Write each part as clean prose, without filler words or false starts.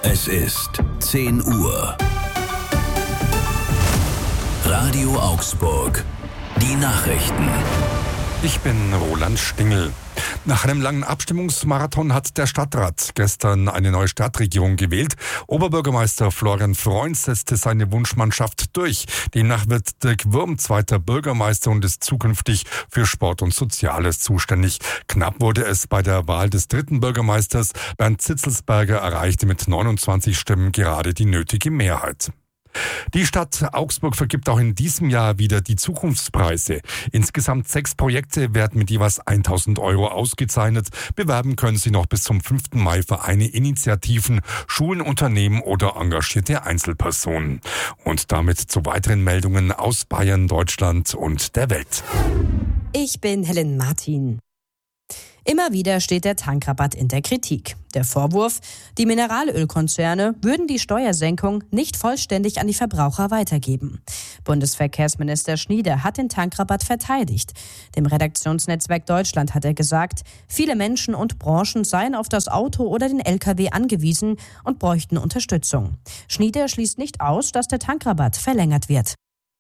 Es ist 10 Uhr. Radio Augsburg. Die Nachrichten. Ich bin Roland Stingel. Nach einem langen Abstimmungsmarathon hat der Stadtrat gestern eine neue Stadtregierung gewählt. Oberbürgermeister Florian Freund setzte seine Wunschmannschaft durch. Demnach wird Dirk Würm zweiter Bürgermeister und ist zukünftig für Sport und Soziales zuständig. Knapp wurde es bei der Wahl des dritten Bürgermeisters. Bernd Zitzelsberger erreichte mit 29 Stimmen gerade die nötige Mehrheit. Die Stadt Augsburg vergibt auch in diesem Jahr wieder die Zukunftspreise. Insgesamt 6 Projekte werden mit jeweils 1.000 € ausgezeichnet. Bewerben können Sie noch bis zum 5. Mai Vereine, Initiativen, Schulen, Unternehmen oder engagierte Einzelpersonen. Und damit zu weiteren Meldungen aus Bayern, Deutschland und der Welt. Ich bin Helen Martin. Immer wieder steht der Tankrabatt in der Kritik. Der Vorwurf, die Mineralölkonzerne würden die Steuersenkung nicht vollständig an die Verbraucher weitergeben. Bundesverkehrsminister Schnieder hat den Tankrabatt verteidigt. Dem Redaktionsnetzwerk Deutschland hat er gesagt, viele Menschen und Branchen seien auf das Auto oder den LKW angewiesen und bräuchten Unterstützung. Schnieder schließt nicht aus, dass der Tankrabatt verlängert wird.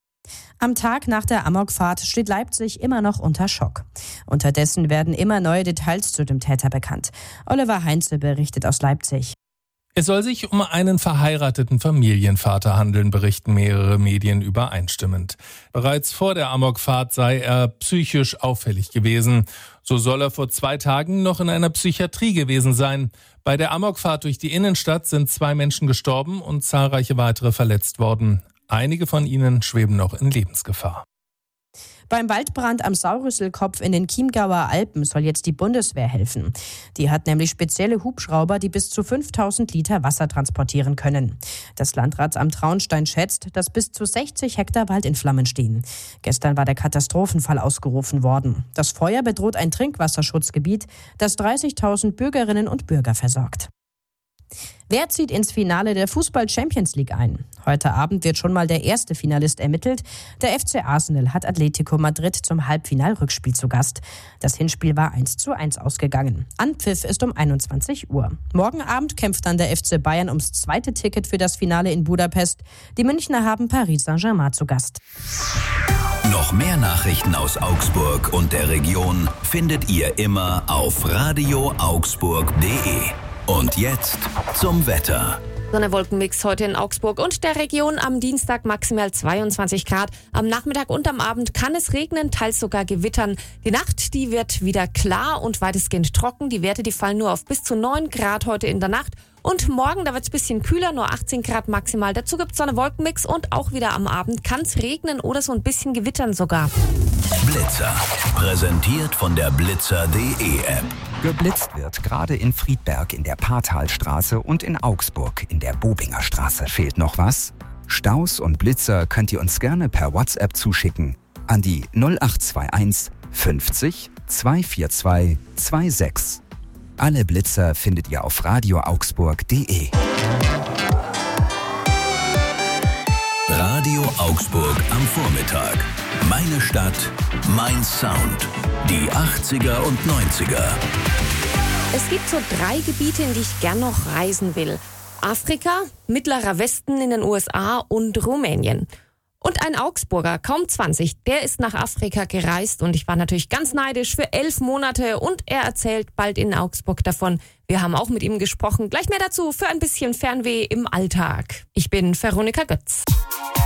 Am Tag nach der Amokfahrt steht Leipzig immer noch unter Schock. Unterdessen werden immer neue Details zu dem Täter bekannt. Oliver Heinze berichtet aus Leipzig. Es soll sich um einen verheirateten Familienvater handeln, berichten mehrere Medien übereinstimmend. Bereits vor der Amokfahrt sei er psychisch auffällig gewesen. So soll er vor 2 Tagen noch in einer Psychiatrie gewesen sein. Bei der Amokfahrt durch die Innenstadt sind 2 Menschen gestorben und zahlreiche weitere verletzt worden. Einige von ihnen schweben noch in Lebensgefahr. Beim Waldbrand am Saurüsselkopf in den Chiemgauer Alpen soll jetzt die Bundeswehr helfen. Die hat nämlich spezielle Hubschrauber, die bis zu 5000 Liter Wasser transportieren können. Das Landratsamt Traunstein schätzt, dass bis zu 60 Hektar Wald in Flammen stehen. Gestern war der Katastrophenfall ausgerufen worden. Das Feuer bedroht ein Trinkwasserschutzgebiet, das 30.000 Bürgerinnen und Bürger versorgt. Wer zieht ins Finale der Fußball-Champions League ein? Heute Abend wird schon mal der erste Finalist ermittelt. Der FC Arsenal hat Atletico Madrid zum Halbfinal-Rückspiel zu Gast. Das Hinspiel war 1:1 ausgegangen. Anpfiff ist um 21 Uhr. Morgen Abend kämpft dann der FC Bayern ums zweite Ticket für das Finale in Budapest. Die Münchner haben Paris Saint-Germain zu Gast. Noch mehr Nachrichten aus Augsburg und der Region findet ihr immer auf radioaugsburg.de. Und jetzt zum Wetter. Sonne-Wolkenmix heute in Augsburg und der Region. Am Dienstag maximal 22 Grad. Am Nachmittag und am Abend kann es regnen, teils sogar gewittern. Die Nacht, die wird wieder klar und weitestgehend trocken. Die Werte, die fallen nur auf bis zu 9 Grad heute in der Nacht. Und morgen, da wird es ein bisschen kühler, nur 18 Grad maximal. Dazu gibt es Sonne-Wolkenmix und auch wieder am Abend kann es regnen oder so ein bisschen gewittern sogar. Blitzer. Präsentiert von der Blitzer.de App. Geblitzt wird gerade in Friedberg in der Paartalstraße und in Augsburg in der Bobinger Straße. Fehlt noch was? Staus und Blitzer könnt ihr uns gerne per WhatsApp zuschicken an die 0821 50 242 26. Alle Blitzer findet ihr auf radioaugsburg.de. Radio Augsburg am Vormittag. Meine Stadt, mein Sound. Die 80er und 90er. Es gibt so 3 Gebiete, in die ich gern noch reisen will. Afrika, Mittlerer Westen in den USA und Rumänien. Und ein Augsburger, kaum 20, der ist nach Afrika gereist und ich war natürlich ganz neidisch für 11 Monate und er erzählt bald in Augsburg davon. Wir haben auch mit ihm gesprochen. Gleich mehr dazu für ein bisschen Fernweh im Alltag. Ich bin Veronika Götz.